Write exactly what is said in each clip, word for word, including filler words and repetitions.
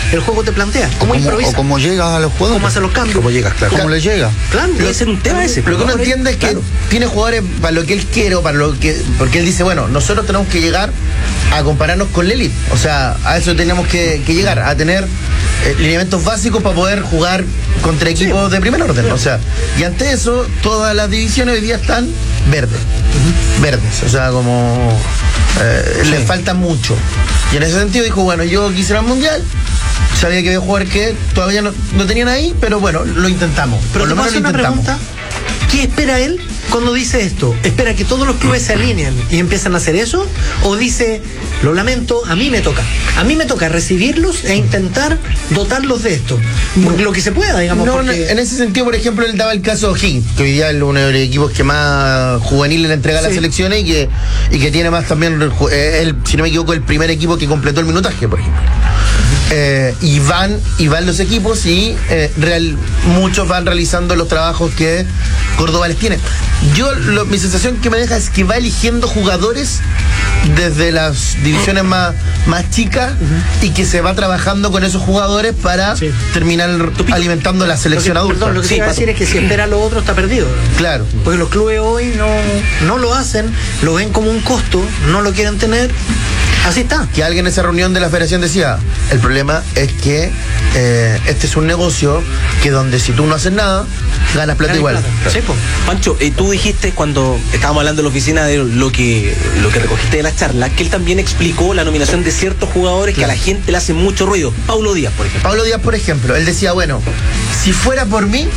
el juego te plantea. ¿Cómo improvisa? O cómo llegas a los jugadores. ¿Cómo hace los cambios? ¿Cómo llegas? Claro. ¿Cómo le llega? Claro, puede ser un tema ese. Lo que uno entiende es que claro. tiene jugadores para lo que él quiere o para lo que... Porque él dice, bueno, nosotros tenemos que llegar a compararnos con la elite. O sea, a eso tenemos que, que llegar, a tener eh, lineamientos básicos para poder jugar contra equipos sí. de primer orden. Sí. O sea, y ante eso, todas las divisiones hoy día están verdes. Uh-huh. Verdes. O sea, como... Eh, sí. les falta mucho. Y en ese sentido dijo, bueno, yo quisiera el mundial. Sabía que había jugadores que todavía no, no tenían ahí, pero bueno, lo intentamos. Pero por lo menos lo una intentamos. Pregunta, ¿qué espera él cuando dice esto? ¿Espera que todos los clubes se alineen y empiezan a hacer eso? ¿O dice, lo lamento, a mí me toca? A mí me toca recibirlos e intentar dotarlos de esto. Porque lo que se pueda, digamos. No, porque... en ese sentido, por ejemplo, él daba el caso de O'Higgins, que hoy día es uno de los equipos que más juvenil le entrega a sí. las selecciones y que, y que tiene más también, él, si no me equivoco, el primer equipo que completó el minutaje, por ejemplo. Eh, y van y van los equipos y eh, real, muchos van realizando los trabajos que Córdoba les tiene. Yo lo, mi sensación que me deja es que va eligiendo jugadores desde las divisiones más, más chicas uh-huh. y que se va trabajando con esos jugadores para sí. terminar alimentando la selección que, adulta. Perdón, lo que sí, quiero decir es que si espera lo otro está perdido. Claro. Porque los clubes hoy no, no lo hacen, lo ven como un costo, no lo quieren tener. Así está. Que alguien en esa reunión de la federación decía, el problema es que eh, este es un negocio que donde si tú no haces nada, ganas plata Gana igual. Plata. Sí, pues. Pancho, eh, tú dijiste cuando estábamos hablando en la oficina de lo que, lo que recogiste de la charla, que él también explicó la nominación de ciertos jugadores claro. que a la gente le hacen mucho ruido. Paulo Díaz, por ejemplo. Paulo Díaz, por ejemplo, él decía, bueno, si fuera por mí,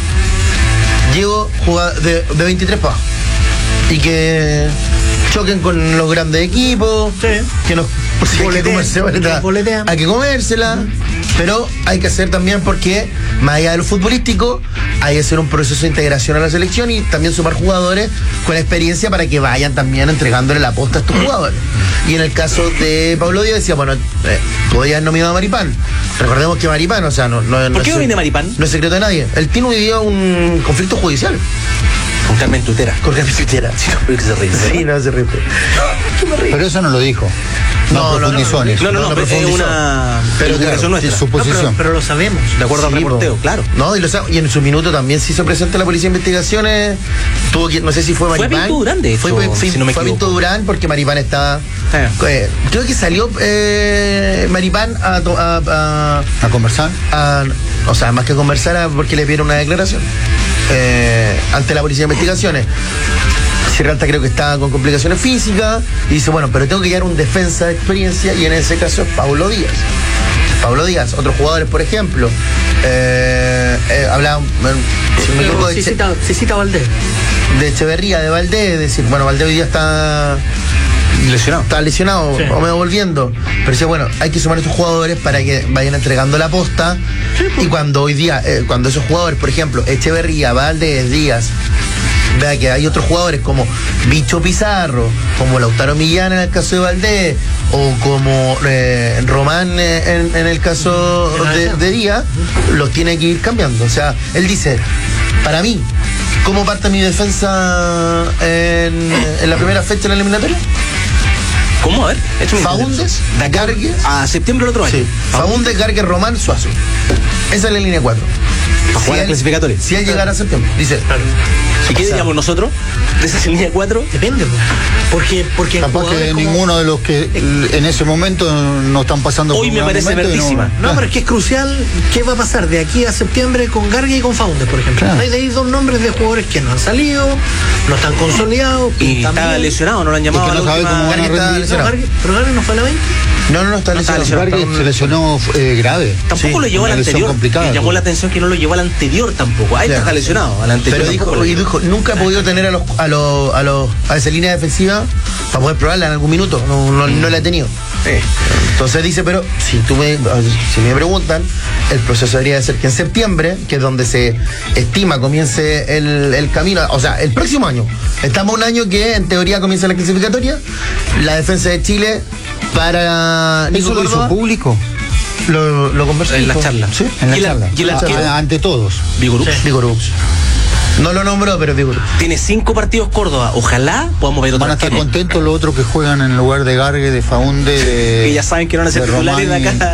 llego de, de veintitrés para abajo. Y que choquen con los grandes equipos, sí. que nos pues, hay, que comerse, hay que comérsela, uh-huh. pero hay que hacer también porque, más allá de lo futbolístico, hay que hacer un proceso de integración a la selección y también sumar jugadores con experiencia para que vayan también entregándole la posta a estos jugadores. Y en el caso de Pablo Díaz decía, bueno, eh, todavía es nominado a Maripán. Recordemos que Maripán, o sea, no, no, ¿por no qué no viene Maripán? No es secreto de nadie. Él tiene hoy día un conflicto judicial. Con Carmen Tutera. Con Carmen Tutera. Sí, no, que se ríe. Sí, no se ríe. Pero eso no lo dijo. No, no profundizó en eso. No, no, no, no es una pero claro, nuestra. Es suposición. No, pero, pero lo sabemos. De acuerdo sí, al reporteo, bro. claro. No, y, lo, y en su minuto también se hizo presente la Policía de Investigaciones. Tuvo que, no sé si fue Maripán. Fue Pinto Durán, de hecho, Fue, fue, si no me fue equivoco. Pinto Durán porque Maripán estaba... Eh. Eh, creo que salió eh, Maripán a, a, a... ¿A conversar? A, o sea, más que conversar, a, porque le pidieron una declaración. Eh, ante la Policía de Investigaciones. Sierralta creo que estaba con complicaciones físicas y dice, bueno, pero tengo que llevar un defensa de experiencia y en ese caso es Paulo Díaz. Paulo Díaz, otros jugadores, por ejemplo, eh, eh, hablaba, si me equivoco, de, si cita, si cita Valdés. De Echeverría, de Valdés, decir, bueno, Valdés hoy día está lesionado. Está lesionado, sí. o medio volviendo. Pero decía, bueno, hay que sumar a estos jugadores para que vayan entregando la posta. Sí, pues. Y cuando hoy día, eh, cuando esos jugadores, por ejemplo, Echeverría, Valdés, Díaz, vea que hay otros jugadores como Bicho Pizarro, como Lautaro Millán en el caso de Valdés, o como eh, Román en, en el caso de, de Díaz, los tiene que ir cambiando. O sea, él dice, para mí, ¿cómo parte mi defensa en, en la primera fecha en la eliminatoria? ¿Cómo? A ver, Faúndes, Gargue. A septiembre del otro año. Sí. Faúndes, Gargue, Román, Suazo. Esa es la línea cuatro. Para jugar si a clasificatoria. Si él llegara a septiembre, dice. ¿Y qué diríamos nosotros de esa línea cuatro? Depende, porque porque capaz que como... ninguno de los que en ese momento no están pasando hoy me parece verdísima. No, no, pero es que es crucial qué va a pasar de aquí a septiembre con Gargue y con Faúndes, por ejemplo. Claro. Hay de ahí dos nombres de jugadores que no han salido, no están consolidados. Y estaba lesionado, no lo han llamado. Y que no sabe cómo van a rendir. No, Gargue, ¿pero Gargue no fue a la veinte? No, no, no está lesionado. No, Gargue se lesionó eh, grave. Tampoco sí, lo llevó al anterior. Me llamó la atención que no lo llevó al anterior tampoco. Ahí está lesionado, al anterior. Pero dijo, y dijo, nunca he podido tener a los a los a los a esa línea defensiva para poder probarla en algún minuto. No, no, no la he tenido. Sí. Entonces dice, pero si tú me si me preguntan, el proceso debería ser que en septiembre, que es donde se estima comience el, el camino, o sea, el próximo año. Estamos un año que en teoría comienza la clasificatoria, la defensa de Chile para Nico Córdoba. ¿Eso lo hizo público? Lo, lo conversé en la charla. Sí, en la ¿Y charla. La, y la, ah, ante todos. Vigorux. Sí. Vigorux. No lo nombró, pero Vigorux. Tiene cinco partidos Córdoba. Ojalá podamos ver otro. Van a estar contentos los otros que juegan en lugar de Gargue, de Faúnde, de... que ya saben que no van a ser titulares de acá.